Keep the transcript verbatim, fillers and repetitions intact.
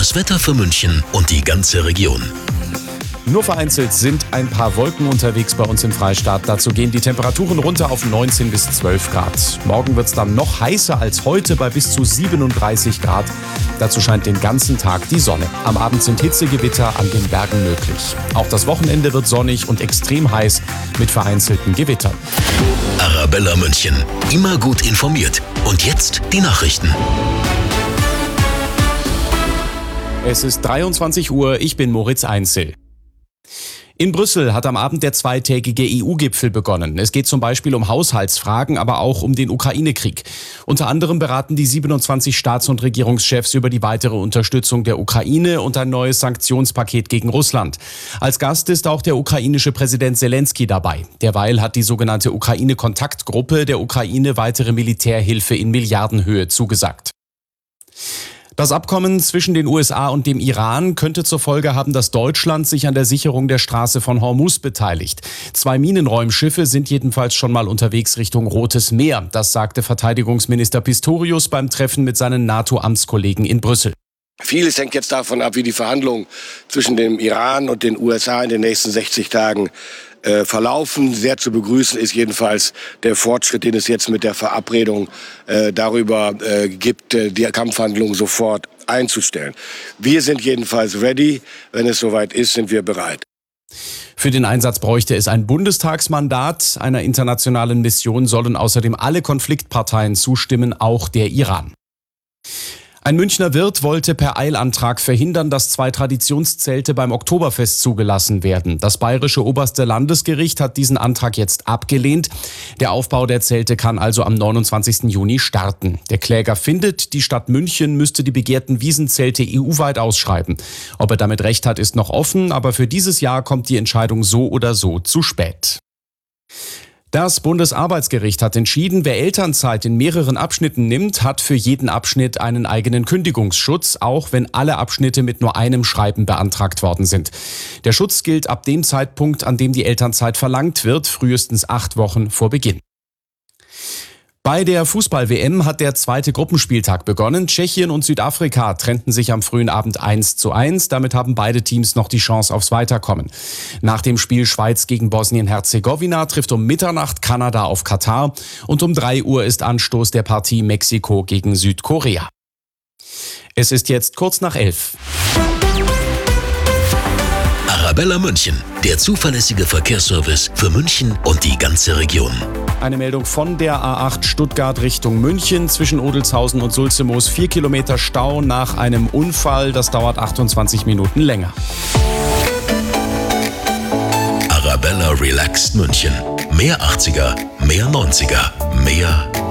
Das Wetter für München und die ganze Region. Nur vereinzelt sind ein paar Wolken unterwegs bei uns im Freistaat. Dazu gehen die Temperaturen runter auf neunzehn bis zwölf Grad. Morgen wird es dann noch heißer als heute bei bis zu siebenunddreißig Grad. Dazu scheint den ganzen Tag die Sonne. Am Abend sind Hitzegewitter an den Bergen möglich. Auch das Wochenende wird sonnig und extrem heiß mit vereinzelten Gewittern. Arabella München. Immer gut informiert. Und jetzt die Nachrichten. Es ist dreiundzwanzig Uhr, ich bin Moritz Einzel. In Brüssel hat am Abend der zweitägige E U-Gipfel begonnen. Es geht zum Beispiel um Haushaltsfragen, aber auch um den Ukraine-Krieg. Unter anderem beraten die siebenundzwanzig Staats- und Regierungschefs über die weitere Unterstützung der Ukraine und ein neues Sanktionspaket gegen Russland. Als Gast ist auch der ukrainische Präsident Selenskyj dabei. Derweil hat die sogenannte Ukraine-Kontaktgruppe der Ukraine weitere Militärhilfe in Milliardenhöhe zugesagt. Das Abkommen zwischen den U S A und dem Iran könnte zur Folge haben, dass Deutschland sich an der Sicherung der Straße von Hormuz beteiligt. Zwei Minenräumschiffe sind jedenfalls schon mal unterwegs Richtung Rotes Meer. Das sagte Verteidigungsminister Pistorius beim Treffen mit seinen NATO-Amtskollegen in Brüssel. Vieles hängt jetzt davon ab, wie die Verhandlungen zwischen dem Iran und den U S A in den nächsten sechzig Tagen äh, verlaufen. Sehr zu begrüßen ist jedenfalls der Fortschritt, den es jetzt mit der Verabredung äh, darüber äh, gibt, äh, die Kampfhandlungen sofort einzustellen. Wir sind jedenfalls ready. Wenn es soweit ist, sind wir bereit. Für den Einsatz bräuchte es ein Bundestagsmandat. Einer internationalen Mission sollen außerdem alle Konfliktparteien zustimmen, auch der Iran. Ein Münchner Wirt wollte per Eilantrag verhindern, dass zwei Traditionszelte beim Oktoberfest zugelassen werden. Das bayerische oberste Landesgericht hat diesen Antrag jetzt abgelehnt. Der Aufbau der Zelte kann also am neunundzwanzigsten Juni starten. Der Kläger findet, die Stadt München müsste die begehrten Wiesenzelte E U-weit ausschreiben. Ob er damit recht hat, ist noch offen, aber für dieses Jahr kommt die Entscheidung so oder so zu spät. Das Bundesarbeitsgericht hat entschieden, wer Elternzeit in mehreren Abschnitten nimmt, hat für jeden Abschnitt einen eigenen Kündigungsschutz, auch wenn alle Abschnitte mit nur einem Schreiben beantragt worden sind. Der Schutz gilt ab dem Zeitpunkt, an dem die Elternzeit verlangt wird, frühestens acht Wochen vor Beginn. Bei der Fußball-W M hat der zweite Gruppenspieltag begonnen. Tschechien und Südafrika trennten sich am frühen Abend eins zu eins. Damit haben beide Teams noch die Chance aufs Weiterkommen. Nach dem Spiel Schweiz gegen Bosnien-Herzegowina trifft um Mitternacht Kanada auf Katar. Und um drei Uhr ist Anstoß der Partie Mexiko gegen Südkorea. Es ist jetzt kurz nach elf. Arabella München, der zuverlässige Verkehrsservice für München und die ganze Region. Eine Meldung von der A acht Stuttgart Richtung München. Zwischen Odelshausen und Sulzemoos vier Kilometer Stau nach einem Unfall. Das dauert achtundzwanzig Minuten länger. Arabella Relaxed München. Mehr achtziger, mehr neunziger, mehr